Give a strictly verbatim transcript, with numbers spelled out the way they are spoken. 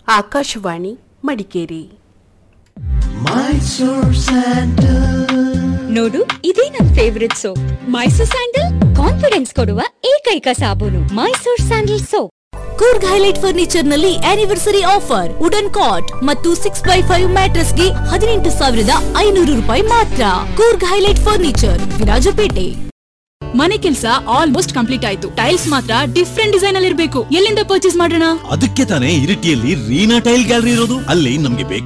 ಆಕಾಶವಾಣಿ ಮಡಿಕೇರಿ. ನೋಡು, ಇದೇ ನನ್ favourite soap. Mysore sandal confidence ಕೊಡುವ ಏಕೈಕ ಸಾಬೂನು. Mysore sandal soap. Coorg highlight furniture ನಲ್ಲಿ ಆನಿವರ್ಸರಿ ಆಫರ್. ವುಡನ್ ಕಾಟ್ ಮತ್ತು ಸಿಕ್ಸ್ ಬೈ ಫೈವ್ ಮ್ಯಾಟ್ರೆಸ್ ಗೆ ಹದಿನೆಂಟು ಸಾವಿರದ ಐನೂರು ರೂಪಾಯಿ ಮಾತ್ರ. Coorg highlight furniture, Virajpet. ಮನೆ ಕೆಲಸ ಆಲ್ಮೋಸ್ಟ್ ಕಂಪ್ಲೀಟ್ ಆಯ್ತು. ಟೈಲ್ಸ್ ಮಾತ್ರ ಡಿಫ್ರೆಂಟ್ ಡಿಸೈನ್ ಅಲ್ಲಿ ಇರಬೇಕು. ಎಲ್ಲಿಂದ ಪರ್ಚೇಸ್ ಮಾಡೋಣ? ಅದಕ್ಕೆ ತಾನೇ ಇರಿಟಿಯಲ್ಲಿ ರೀನಾ ಟೈಲ್ ಗ್ಯಾಲರಿ ಇರೋದು. ಅಲ್ಲಿ ನಮ್ಗೆ